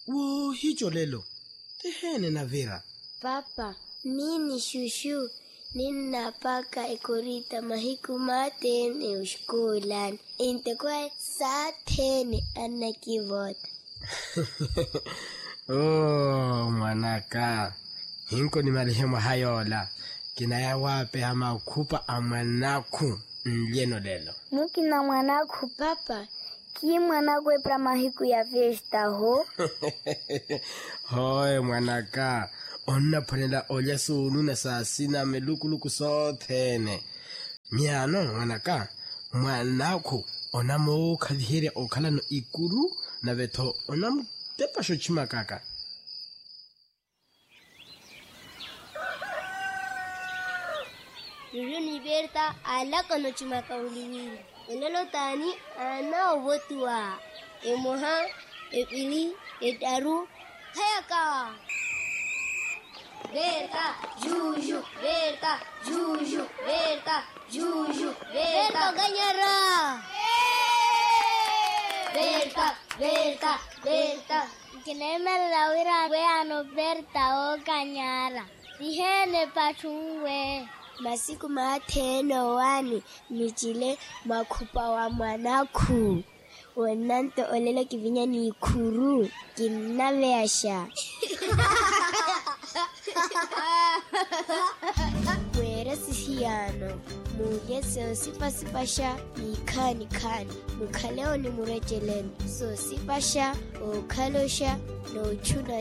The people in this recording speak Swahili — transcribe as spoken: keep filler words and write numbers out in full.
Wo hicho lelo. Tehene na Vera. Papa, mini shushu. Ninapaka ikurita mahiku matene ushkulan. Inte kwa satene anakivota. Oh, mwanaka. Hinko ni marehemu hayola. Kinaya wape hama ukupa amanaku mlieno lelo. Mukina mwanaku papa. Ki mwanaku epra mahiku ya fiesta ho? Hoi mwanaka. Onna panela olia sunu na sasina melukuluku sotene. Miano mwanaka. Mwanaku onamo kadhihere okala no ikuru na veto onamo tepa shochima kaka. Yuni Berta ala kono chimaka uliwili. Elelo tani ana wotua. Emoha, epili, etaru, hayaka. Berta, juju, Berta, juju, Berta, juju, Berta ganyara. Berta, Berta, Berta. Kineme lawira we ano Berta o ganyara. Dihene pachungwe. Masiku mateno wani michile makupa wa mwanaku. Wananto olelo kivinya ni ikuru. Kinaveasha. Wera sisiano. Muje so sipa sipasha ikani kani. Mukaleo ni murejelen. So sipasha o kalosha no chuna